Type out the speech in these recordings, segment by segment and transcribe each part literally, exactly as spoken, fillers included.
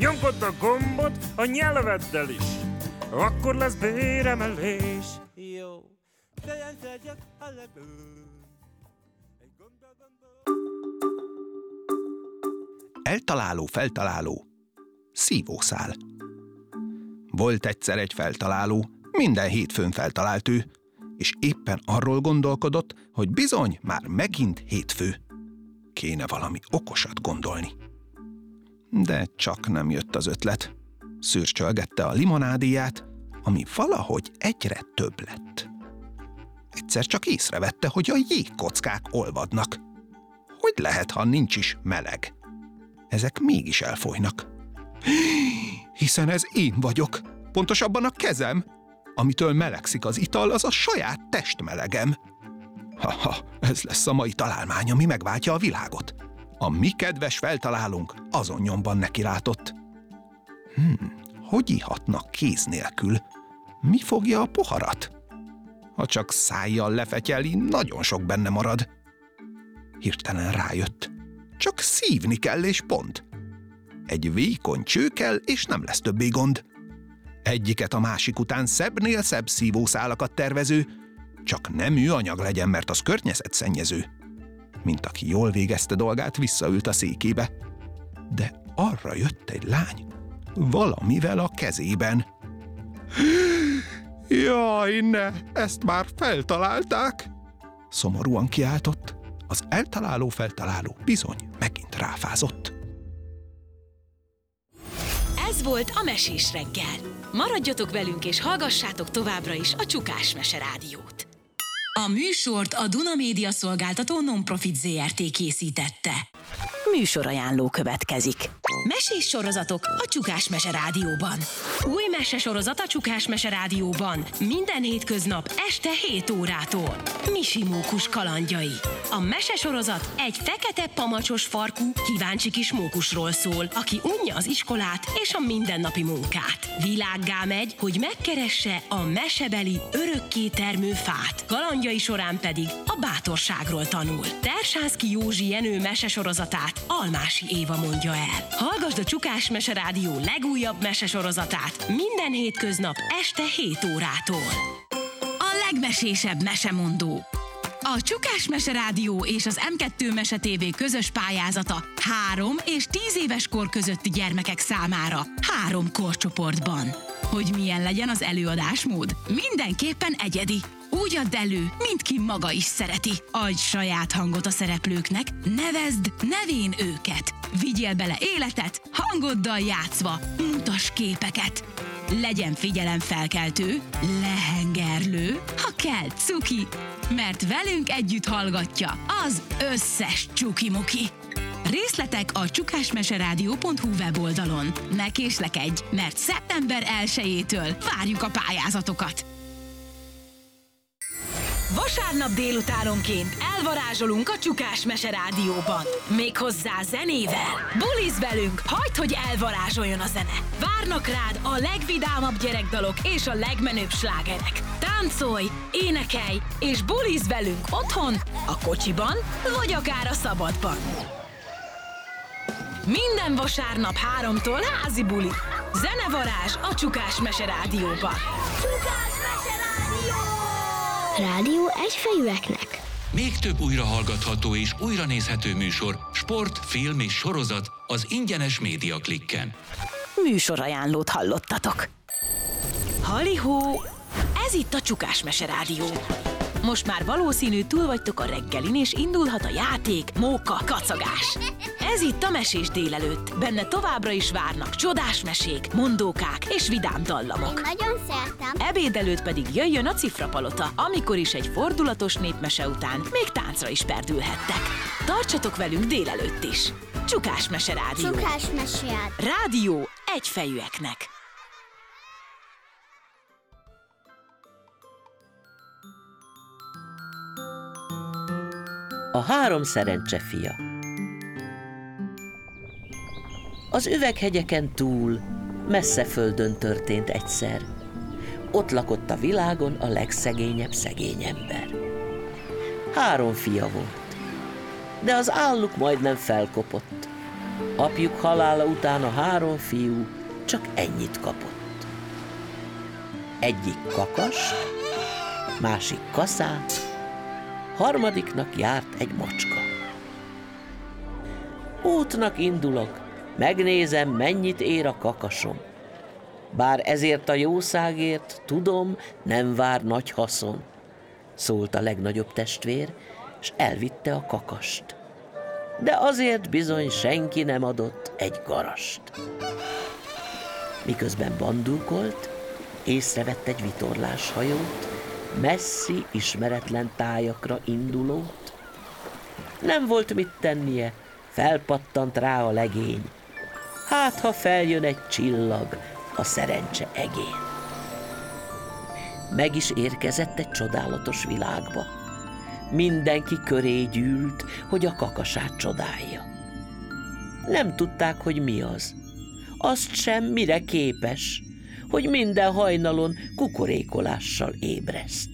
Nyomkodd a gombot a nyelveddel is, akkor lesz béremelés. Jó. Eltaláló, feltaláló, szívószál. Volt egyszer egy feltaláló, minden hétfőn feltalált ő, és éppen arról gondolkodott, hogy bizony már megint hétfő. Kéne valami okosat gondolni. De csak nem jött az ötlet. Szürcsölgette a limonádéját, ami valahogy egyre több lett. Egyszer csak észrevette, hogy a jégkockák olvadnak. Hogy lehet, ha nincs is meleg? Ezek mégis elfolynak. Hiszen ez én vagyok, pontosabban a kezem. Amitől melegszik az ital, az a saját testmelegem. Ha-ha, ez lesz a mai találmány, ami megváltja a világot. A mi kedves feltalálónk azon nyomban nekilátott. Hmm, hogy ihatnak kéz nélkül? Mi fogja a poharat? Ha csak szájjal lefetyeli, nagyon sok benne marad. Hirtelen rájött. Csak szívni kell, és pont. Egy vékony cső kell, és nem lesz többé gond. Egyiket a másik után szebbnél szebb szívószálakat tervező, csak nem műanyag legyen, mert az környezetszennyező. Mint aki jól végezte dolgát, visszaült a székébe. De arra jött egy lány, valamivel a kezében. Jaj, ne, ezt már feltalálták! Szomorúan kiáltott. Az eltaláló feltaláló bizony megint ráfázott. Ez volt a Mesés reggel. Maradjatok velünk és hallgassátok továbbra is a Csukás Mese Rádiót. A műsort a Duna Média Szolgáltató Non-Profit zé er té készítette. Műsorajánló következik. Mesés sorozatok a Csukás Mese Rádióban. Új mesesorozat a Csukás Mese Rádióban. Minden hétköznap este hét órától. Misi mókus kalandjai. A mesesorozat egy fekete pamacsos farkú, kíváncsi kis mókusról szól, aki unja az iskolát és a mindennapi munkát. Világgá megy, hogy megkeresse a mesebeli örökké termő fát. Kalandjai során pedig a bátorságról tanul. Tersánszky Józsi Jenő mesesorozatát Almási Éva mondja el. Hallgasd a Csukás Mese Rádió legújabb mesesorozatát minden hétköznap este hét órától. A legmesésebb mesemondó. A Csukás Mese Rádió és az em kettő Mese té vé közös pályázata három és tíz éves kor közötti gyermekek számára három korcsoportban. Hogy milyen legyen az előadásmód? Mindenképpen egyedi. Úgy add elő, mint ki maga is szereti. Adj saját hangot a szereplőknek, nevezd nevén őket. Vigyél bele életet, hangoddal játszva, mutasd képeket. Legyen figyelemfelkeltő, lehengerlő, ha kell cuki, mert velünk együtt hallgatja az összes csuki-muki. Részletek a csukásmeseradio pont hu weboldalon. Ne késlekedj, mert szeptember elsejétől várjuk a pályázatokat. Vasárnap délutánonként elvarázsolunk a Csukás Mese Rádióban. Méghozzá zenével. Buliz velünk, hagyd, hogy elvarázsoljon a zene. Várnak rád a legvidámabb gyerekdalok és a legmenőbb slágerek. Táncolj, énekelj és buliz velünk otthon, a kocsiban vagy akár a szabadban. Minden vasárnap háromtól házi buli. Zenevarázs a Csukás Mese Rádióban. Csukás Mese Rádió! Rádió egyfejűeknek. Még több újrahallgatható és újranézhető műsor, sport, film és sorozat az ingyenes Média Klikken. Műsorajánlót hallottatok. Halihó! Ez itt a Csukás Mese Rádió. Most már valószínű túl vagytok a reggelin, és indulhat a játék, móka, kacagás. Ez itt a Mesés délelőtt. Benne továbbra is várnak csodás mesék, mondókák és vidám dallamok. Én nagyon szeretem. Ebéd előtt pedig jöjjön a Cifrapalota, amikor is egy fordulatos népmese után még táncra is perdülhettek. Tartsatok velünk délelőtt is. Csukás Mese Rádió. Csukás Mese Rádió egyfejűeknek. A három szerencse fia. Az üveghegyeken túl, messze földön történt egyszer. Ott lakott a világon a legszegényebb szegény ember. Három fia volt, de az álluk majdnem felkopott. Apjuk halála után a három fiú csak ennyit kapott. Egyik kakast, másik kaszát, harmadiknak járt egy macska. Útnak indulok, megnézem, mennyit ér a kakasom. Bár ezért a jószágért, tudom, nem vár nagy haszon, szólt a legnagyobb testvér, s elvitte a kakast. De azért bizony senki nem adott egy garast. Miközben bandulkolt, észrevett egy vitorláshajót, messzi, ismeretlen tájakra indulót. Nem volt mit tennie, felpattant rá a legény. Hát, ha feljön egy csillag a szerencse egén. Meg is érkezett egy csodálatos világba. Mindenki köré gyűlt, hogy a kakasát csodálja. Nem tudták, hogy mi az. Azt sem, mire képes, hogy minden hajnalon kukorékolással ébreszt.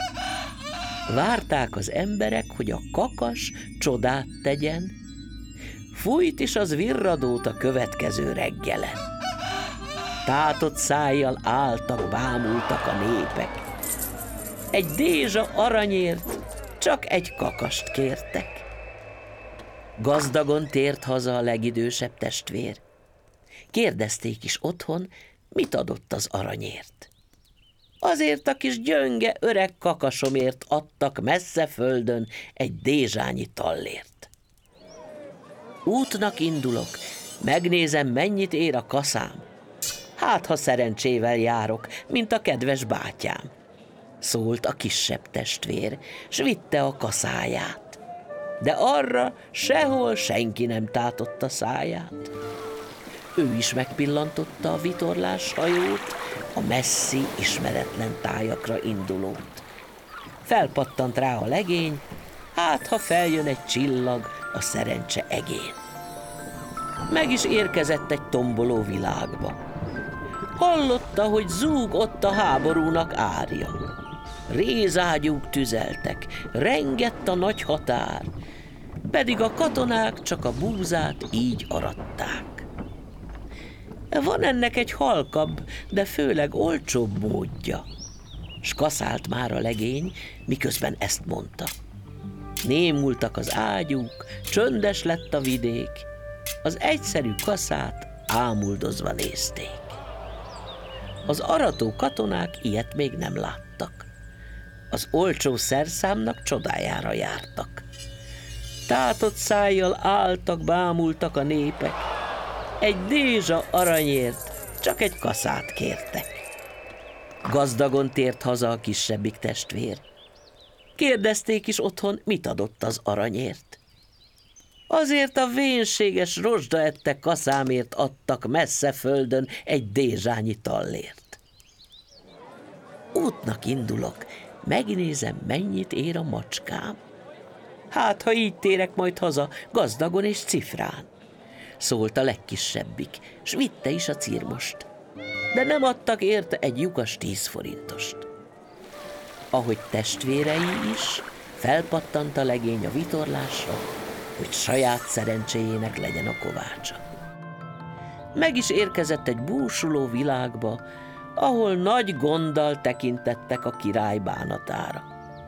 Várták az emberek, hogy a kakas csodát tegyen. Fújt is az virradót a következő reggelen. Tátott szájjal álltak, bámultak a népek. Egy dézsa aranyért csak egy kakast kértek. Gazdagon tért haza a legidősebb testvér. Kérdezték is otthon, mit adott az aranyért. Azért a kis gyönge öreg kakasomért adtak messze földön egy dézsányi tallért. Útnak indulok, megnézem, mennyit ér a kaszám. Hát, ha szerencsével járok, mint a kedves bátyám, szólt a kisebb testvér, s vitte a kaszáját. De arra sehol senki nem tátotta száját. Ő is megpillantotta a vitorlás hajót, a messzi, ismeretlen tájakra indulót. Felpattant rá a legény, hát ha feljön egy csillag a szerencse egén. Meg is érkezett egy tomboló világba. Hallotta, hogy zúg ott a háborúnak árja. Rézágyúk tüzeltek, rengett a nagy határ, pedig a katonák csak a búzát így aratták. Van ennek egy halkabb, de főleg olcsóbb módja, s kaszált már a legény, miközben ezt mondta. Némultak az ágyúk, csöndes lett a vidék, az egyszerű kaszát ámuldozva nézték. Az arató katonák ilyet még nem láttak. Az olcsó szerszámnak csodájára jártak. Tátott szájjal álltak, bámultak a népek. Egy dézsa aranyért csak egy kaszát kértek. Gazdagon tért haza a kisebbik testvér. Kérdezték is otthon, mit adott az aranyért. Azért a vénséges rozsdaette kaszámért adtak messze földön egy dézsányi tallért. Útnak indulok, megnézem, mennyit ér a macskám. Hát, ha így térek majd haza, gazdagon és cifrán, szólt a legkisebbik, s vitte is a cirmost. De nem adtak érte egy lyukas tíz forintost. Ahogy testvérei is, felpattant a legény a vitorlásra, hogy saját szerencséjének legyen a kovácsa. Meg is érkezett egy búsuló világba, ahol nagy gonddal tekintettek a király bánatára.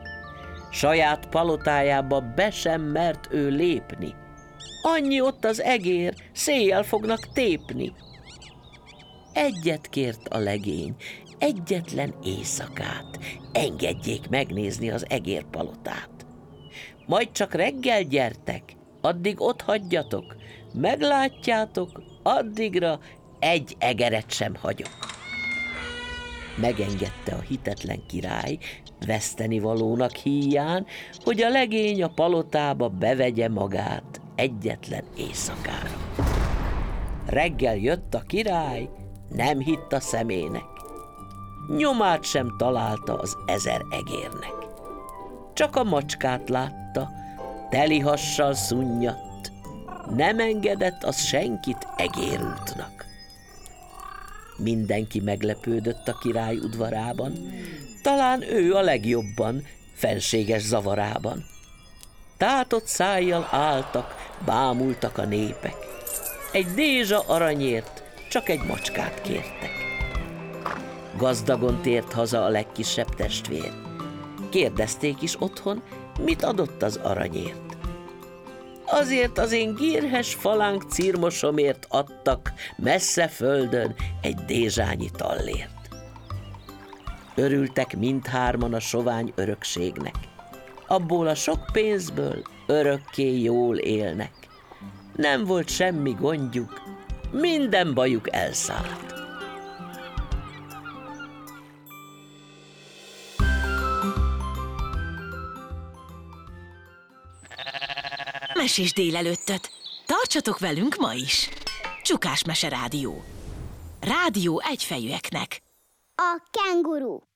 Saját palotájába be sem mert ő lépni. Annyi ott az egér, széjjel fognak tépni. Egyet kért a legény, egyetlen éjszakát, engedjék megnézni az egérpalotát. Majd csak reggel gyertek, addig ott hagyjatok, meglátjátok, addigra egy egeret sem hagyok. Megengedte a hitetlen király, vesztenivalónak híján, hogy a legény a palotába bevegye magát egyetlen éjszakára. Reggel jött a király, nem hitt a szemének. Nyomát sem találta az ezer egérnek. Csak a macskát látta, teli hassal szunnyadt. Nem engedett az senkit egérútnak. Mindenki meglepődött a király udvarában, talán ő a legjobban, fenséges zavarában. Tátott szájjal álltak, bámultak a népek. egy dézsa aranyért csak egy macskát kértek. Gazdagon tért haza a legkisebb testvér. Kérdezték is otthon, mit adott az aranyért. Azért az én gírhes falánk cirmosomért adtak messze földön egy dézsányi tallért. Örültek mindhárman a sovány örökségnek. Abból a sok pénzből örökké jól élnek. Nem volt semmi gondjuk, minden bajuk elszállt. Mesés délelőttöt. Tartsatok velünk ma is. Csukás Mese Rádió. Rádió egyfejűeknek. A kenguru.